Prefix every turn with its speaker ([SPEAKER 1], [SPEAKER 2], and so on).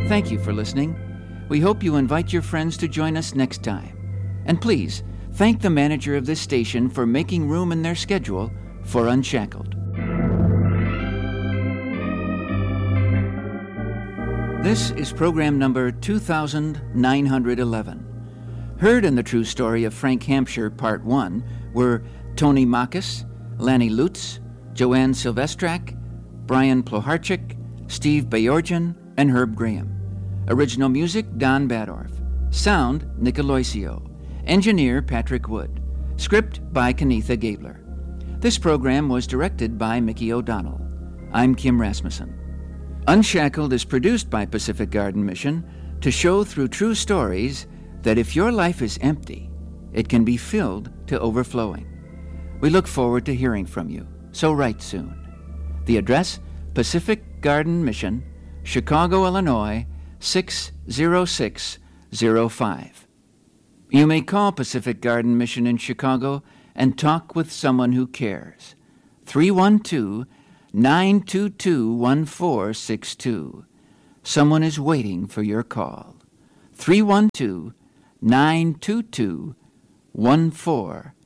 [SPEAKER 1] Thank you for listening. We hope you invite your friends to join us next time. And please, thank the manager of this station for making room in their schedule for Unshackled. This is program number 2911. Heard in the true story of Frank Hampshire, Part 1, were Tony Makis, Lanny Lutz, Joanne Silvestrak, Brian Ploharchik, Steve Bayorgian, and Herb Graham. Original music, Don Badorf. Sound, Nick Aloisio. Engineer, Patrick Wood. Script by Kenitha Gabler. This program was directed by Mickey O'Donnell. I'm Kim Rasmussen. Unshackled is produced by Pacific Garden Mission to show through true stories that if your life is empty, it can be filled to overflowing. We look forward to hearing from you, so write soon. The address, Pacific Garden Mission, Chicago, Illinois, 60605. You may call Pacific Garden Mission in Chicago and talk with someone who cares. 312-922-1462. Someone is waiting for your call. 312-922-1462.